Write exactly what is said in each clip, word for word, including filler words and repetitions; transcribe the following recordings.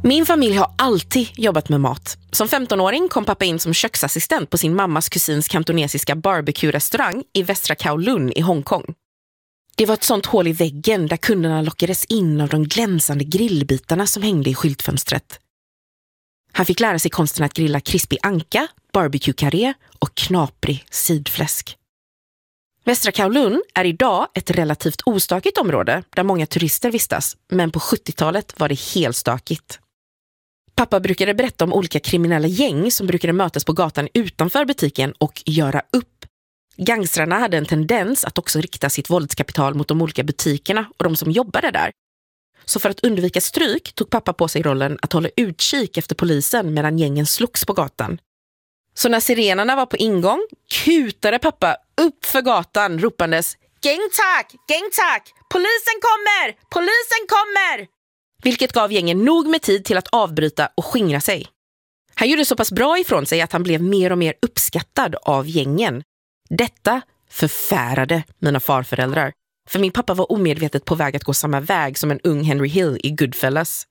Min familj har alltid jobbat med mat. Som femtonåring kom pappa in som köksassistent på sin mammas kusins kantonesiska barbecue-restaurang i Västra Kowloon i Hongkong. Det var ett sånt hål i väggen där kunderna lockades in av de glänsande grillbitarna som hängde i skyltfönstret. Han fick lära sig konsten att grilla krispig anka, barbecue-karré och knaprig sidfläsk. Västra Kowloon är idag ett relativt ostakigt område där många turister vistas, men på sjuttiotalet var det helt stakigt. Pappa brukade berätta om olika kriminella gäng som brukade mötas på gatan utanför butiken och göra upp. Gangstrarna hade en tendens att också rikta sitt våldskapital mot de olika butikerna och de som jobbade där. Så för att undvika stryk tog pappa på sig rollen att hålla utkik efter polisen medan gängen slogs på gatan. Så när sirenerna var på ingång kutade pappa upp för gatan ropandes "Gängtack! Gängtack! Polisen kommer! Polisen kommer!" Vilket gav gängen nog med tid till att avbryta och skingra sig. Han gjorde så pass bra ifrån sig att han blev mer och mer uppskattad av gängen. Detta förfärade mina farföräldrar. För min pappa var omedvetet på väg att gå samma väg som en ung Henry Hill i Goodfellas.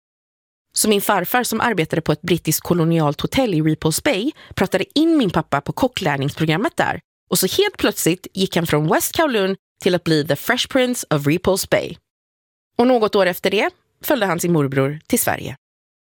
Så min farfar som arbetade på ett brittiskt kolonialt hotell i Repulse Bay pratade in min pappa på kocklärningsprogrammet där. Och så helt plötsligt gick han från West Kowloon till att bli The Fresh Prince of Repulse Bay. Och något år efter det följde han sin morbror till Sverige.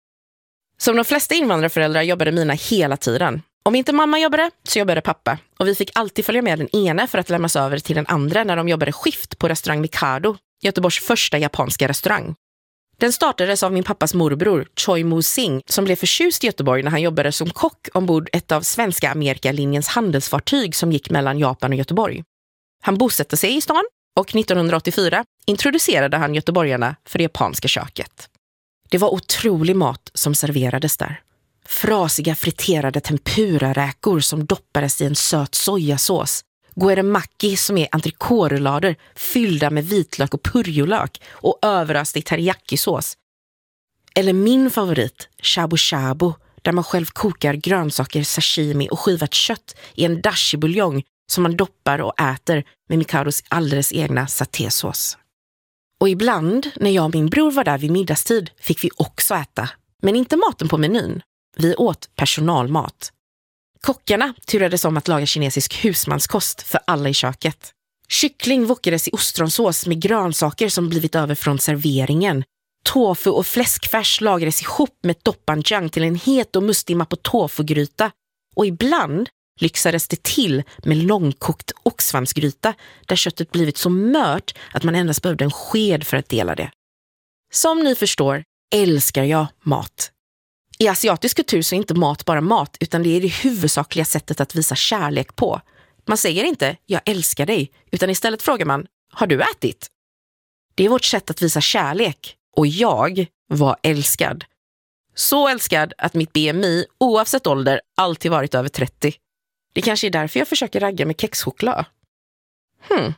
Som de flesta invandrarföräldrar jobbade mina hela tiden. Om inte mamma jobbade så jobbade pappa. Och vi fick alltid följa med den ena för att lämnas över till den andra när de jobbade skift på restaurang Mikado, Göteborgs första japanska restaurang. Den startades av min pappas morbror, Choi Moo-sing, som blev förtjust i Göteborg när han jobbade som kock ombord ett av svenska Amerikalinjens handelsfartyg som gick mellan Japan och Göteborg. Han bosatte sig i stan och nittonhundraåttiofyra introducerade han göteborgarna för det japanska köket. Det var otrolig mat som serverades där. Frasiga friterade tempura-räkor som doppades i en söt sojasås. Goeremaki som är entrecote-rullader fyllda med vitlök och purjolök och överöst i teriyaki-sås. Eller min favorit, shabu shabu, där man själv kokar grönsaker, sashimi och skivat kött i en dashi-buljong som man doppar och äter med Mikados alldeles egna satésås. Och ibland, när jag och min bror var där vid middagstid, fick vi också äta. Men inte maten på menyn. Vi åt personalmat. Kockarna turades om att laga kinesisk husmanskost för alla i köket. Kyckling wokades i ostronsås med grönsaker som blivit över från serveringen. Tofu och fläskfärs lagades ihop med doppanjang till en het och mustig mapo tofu-gryta. Och ibland lyxades det till med långkokt oxsvansgryta där köttet blivit så mört att man endast behövde en sked för att dela det. Som ni förstår älskar jag mat. I asiatisk kultur så är inte mat bara mat utan det är det huvudsakliga sättet att visa kärlek på. Man säger inte jag älskar dig utan istället frågar man har du ätit? Det är vårt sätt att visa kärlek och jag var älskad. Så älskad att mitt B M I oavsett ålder alltid varit över trettio. Det kanske är därför jag försöker ragga med kexchoklad. Hmm.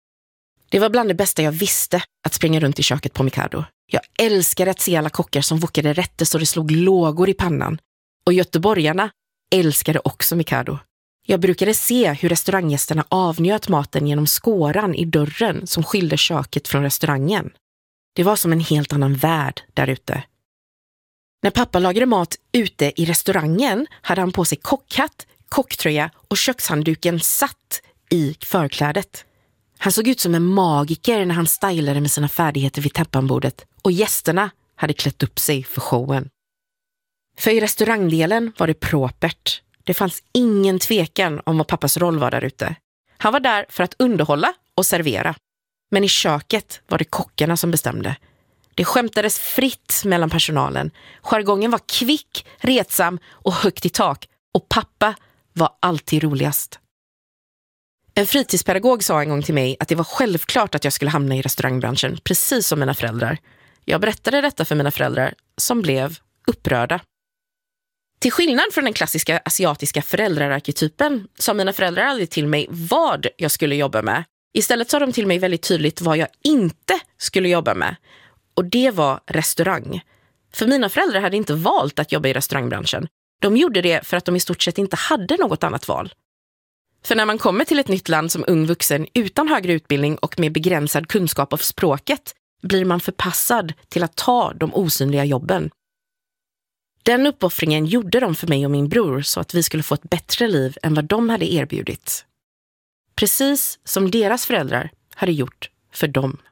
Det var bland det bästa jag visste att springa runt i köket på Mikado. Jag älskade att se alla kockar som wokade rätter så det slog lågor i pannan. Och göteborgarna älskade också Mikado. Jag brukade se hur restauranggästerna avnjöt maten genom skåran i dörren som skilde köket från restaurangen. Det var som en helt annan värld där ute. När pappa lagade mat ute i restaurangen hade han på sig kockhatt, kocktröja och kökshandduken satt i förklädet. Han såg ut som en magiker när han stylade med sina färdigheter vid täppanbordet och gästerna hade klätt upp sig för showen. För i restaurangdelen var det propert. Det fanns ingen tvekan om vad pappas roll var där ute. Han var där för att underhålla och servera. Men i köket var det kockarna som bestämde. Det skämtades fritt mellan personalen. Jargongen var kvick, retsam och högt i tak. Och pappa var alltid roligast. En fritidspedagog sa en gång till mig att det var självklart att jag skulle hamna i restaurangbranschen, precis som mina föräldrar. Jag berättade detta för mina föräldrar, som blev upprörda. Till skillnad från den klassiska asiatiska föräldraarketypen sa mina föräldrar aldrig till mig vad jag skulle jobba med. Istället sa de till mig väldigt tydligt vad jag inte skulle jobba med. Och det var restaurang. För mina föräldrar hade inte valt att jobba i restaurangbranschen. De gjorde det för att de i stort sett inte hade något annat val. För när man kommer till ett nytt land som ung vuxen utan högre utbildning och med begränsad kunskap av språket blir man förpassad till att ta de osynliga jobben. Den uppoffringen gjorde de för mig och min bror så att vi skulle få ett bättre liv än vad de hade erbjudit. Precis som deras föräldrar hade gjort för dem.